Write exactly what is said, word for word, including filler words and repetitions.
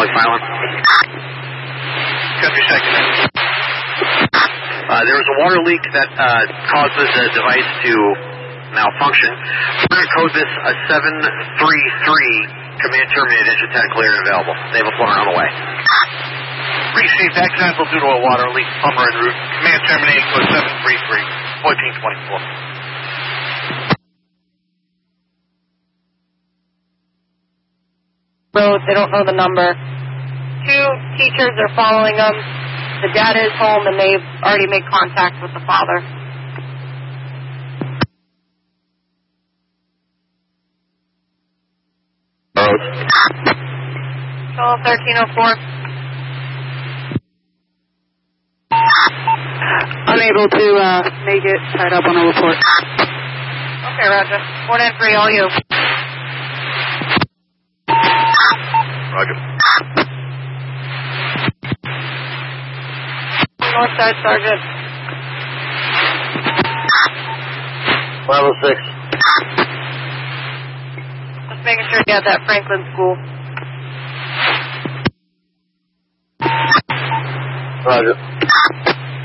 silent. Country second. Uh, there was a water leak that uh, causes the device to malfunction. We're going to code this a seven three three. Command terminated, engine ten clear and available. Naval Flyer on the way. Received accidental due to a water leak, plumber en route. Command terminating code seven three three, fourteen twenty-four. Road, they don't know the number. Two teachers are following them. The dad is home and they've already made contact with the father. Road. Control thirteen oh four. Unable to uh, make it, tied up on a report. Okay, Roger. One and three, all you. Roger. North side, Sergeant. five oh six. Just making sure you had that Franklin school. Roger.